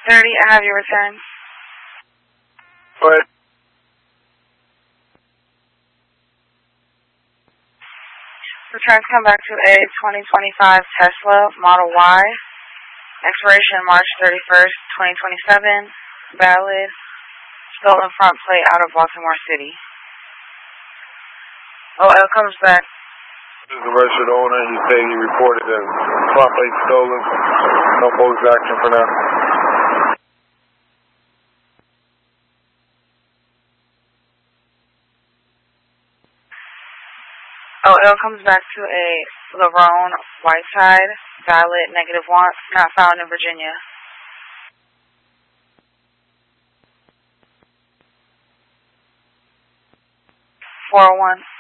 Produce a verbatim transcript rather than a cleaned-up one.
thirty, I have your return. What? Returns come back to a twenty twenty-five Tesla Model Y. Expiration March thirty-first, twenty twenty-seven. Valid. Stolen front plate out of Baltimore City. O L comes back. This is the registered owner. He said he reported that front plate stolen. No police action for now. O L comes back to a Larone Whiteside, valid, negative one, not found in Virginia. four oh one.